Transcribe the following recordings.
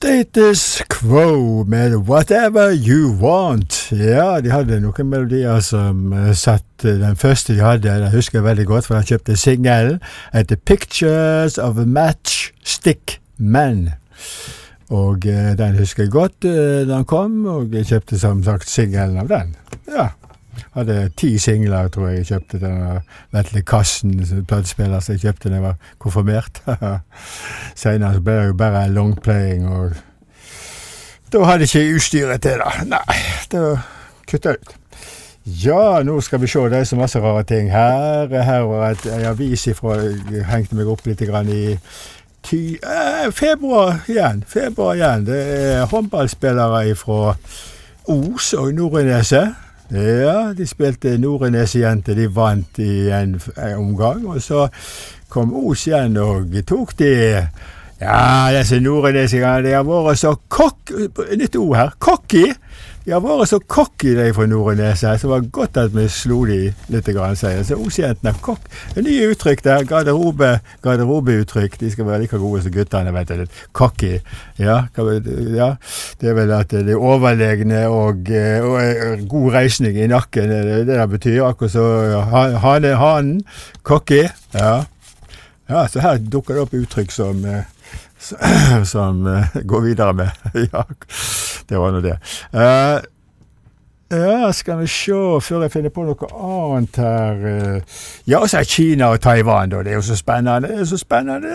Status Quo med Whatever You Want. Ja, de hadde noen melodier som satt den første de hadde. Jeg husker veldig godt, for jeg kjøpte singelen etter Pictures of a Matchstick Man. Og den husker jeg godt da den kom, og jeg kjøpte som sagt singelen av den. Ja, hadde 10 singler, tror jeg kjøpte den Vetle Kassen, platespiller, så jeg kjøpte den jeg var konfirmert. Senere så ble det jo bare longplaying, og da hadde jeg ikke utstyret til det. Nei, det kuttet ut. Ja, nå skal vi se, det så masse rare ting her. Her var et avis ifra, jeg hengte meg opp litt grann i februar igjen. Det håndballspillere fra Os og Nordneset. Ja, de spilte Nordneset-jenter, de vant i en omgang, og så kom Os igjen og tok de. Ja, disse Nordneset-jenter, de har vært så nytt ord her, cocky. De har vært så cocky, de fra Nordneset, så det var godt at vi slo de litt grann, sier. Så Os-jentene, det nye uttrykk der, garderobeuttrykk, de skal være like gode som guttene, vet du, cocky. Ja, det er vel at det er overlegne og god reisning i nakken, det der betyr, akkurat så hanen, cocky, ja. Ja, så her dukker det opp uttrykk som går videre med. Ja, det var noe det. Ja, skal vi se, før jeg finner på noe annet her. Ja, så er Kina og Taiwan, da. Det er jo så spennende.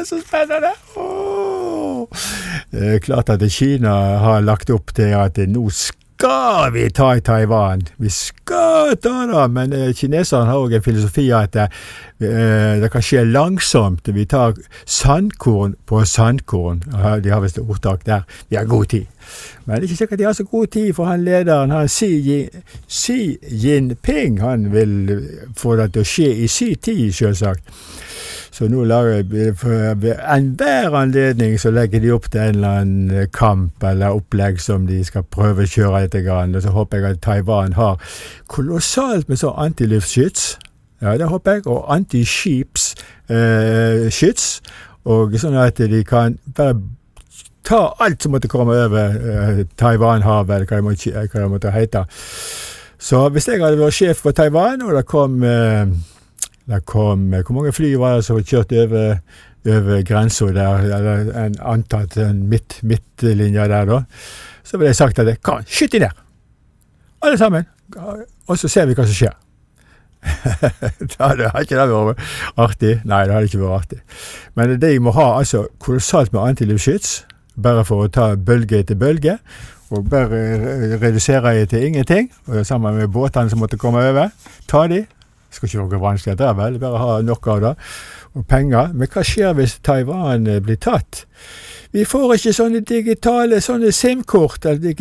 Klart at Kina har lagt opp til at nå skal vi ta i Taiwan. Vi skal ta det, men kineserne har også en filosofi at det kan skje langsomt. Vi tar sandkorn på sandkorn. De har vist ordtak der. De har god tid. Men det er ikke sikkert de har så god tid, for han lederen, Xi Jinping, han vil få det til å skje i sin tid, selvsagt. Så nå ved enhver anledning så legger de opp til en eller annen kamp eller opplegg som de skal prøve å kjøre litt grann. Og så håper jeg at Taiwan har kolossalt med så antiluftskyts. Ja, det håper jeg. Og antiskips skyts. Og sånn at de kan bare ta alt som måtte komme over Taiwan-havet, eller hva det måtte hete. Så hvis jeg hadde vært sjef for Taiwan, og det kom, hvor mange fly var det som kjørt over grensen der, eller antatt en midtlinje der da, så ville jeg sagt at skyt de ned. Alle sammen. Og så ser vi hva som skjer. Det har ikke vært artig. Nei, det har ikke vært artig. Men de må ha altså kolossalt med antiluftskyts, bare for å ta bølge etter bølge, og bare redusere det til ingenting, og sammen med båtene som måtte komme over, ta de. Det skal ikke være vanskelig, det er vel, bare ha nok av det, og penger. Men hva skjer hvis Taiwan blir tatt? Vi får ikke sånne digitale, sånne SIM-kort, eller